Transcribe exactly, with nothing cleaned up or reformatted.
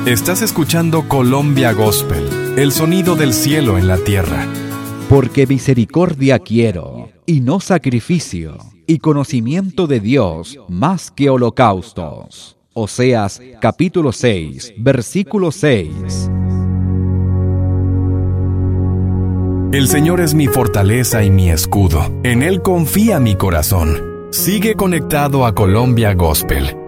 Estás escuchando Colombia Gospel, el sonido del cielo en la tierra. Porque misericordia quiero, y no sacrificio, y conocimiento de Dios más que holocaustos. Oseas capítulo seis, versículo seis. El Señor es mi fortaleza y mi escudo. En Él confía mi corazón. Sigue conectado a Colombia Gospel